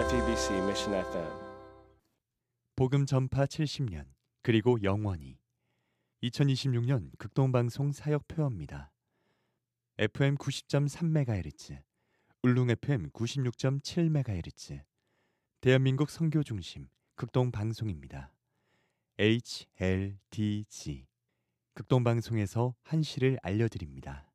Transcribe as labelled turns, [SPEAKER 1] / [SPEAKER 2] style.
[SPEAKER 1] FEBC Mission FM.
[SPEAKER 2] 복음 전파 70년 그리고 영원히 2026년 극동방송 사역표어입니다. FM 90.3MHz, 울릉 FM 96.7MHz, 대한민국 선교중심 극동방송입니다. HLDG 극동방송에서 한시를 알려드립니다.